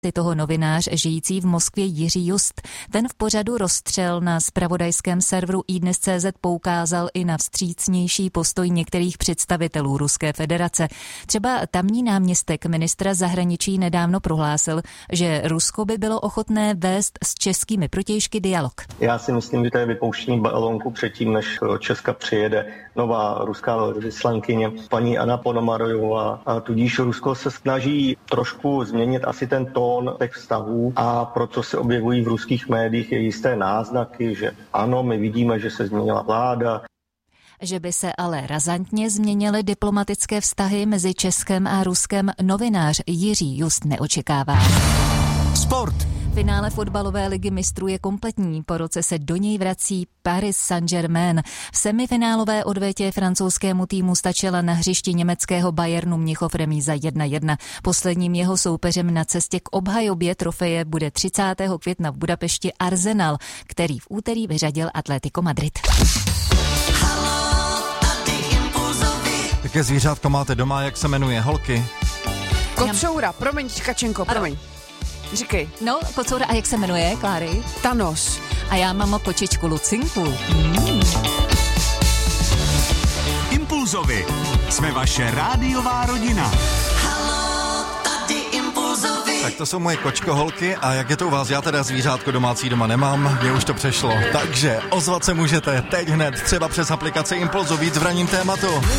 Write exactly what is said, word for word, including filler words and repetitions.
toho novinář žijící v Moskvě Jiří Just. Ten v pořadu Rozstřel na zpravodajském serveru iDnes tečka cé zet poukázal i na vstřícnější postoj některých představitelů Ruské federace. Třeba tamní náměstek ministra zahraničí nedávno prohlásil, že Rusko by bylo ochotné vést s českými protějšky dialog. Já si myslím, že to je vypouštění balónku předtím, než Česka přijede nová ruská vyslankyně, paní Anna Ponomarojová. A tudíž Rusko se snaží trošku změnit asi ten tón těch vztahů a proto se objevují v ruských médiích jisté náznaky, že ano, my vidíme, že se změnila vláda. Že by se ale razantně změnily diplomatické vztahy mezi Českem a Ruskem, novinář Jiří Just neočekává. Sport. Finále fotbalové ligy mistrů je kompletní. Po roce se do něj vrací Paris Saint-Germain. V semifinálové odvetě francouzskému týmu stačila na hřišti německého Bayernu Mnichov remíza jedna jedna. Posledním jeho soupeřem na cestě k obhajobě trofeje bude třicátého května v Budapešti Arsenal, který v úterý vyřadil Atletico Madrid. Jaké zvířátko máte doma, jak se jmenuje, holky? Kocoura, promiň, Kačenko, promiň. Říkej. No, kocoura, a jak se jmenuje, Kláry? Thanos. A já mám kočičku Lucinku. Mm. Impulzovi. Jsme vaše rádiová rodina. Haló, tady Impulzovi. Tak to jsou moje kočkoholky a jak je to u vás? Já teda zvířátko domácí doma nemám, mě už to přešlo. Takže ozvat se můžete teď hned, třeba přes aplikaci Impulzu, víc v ranním tématu.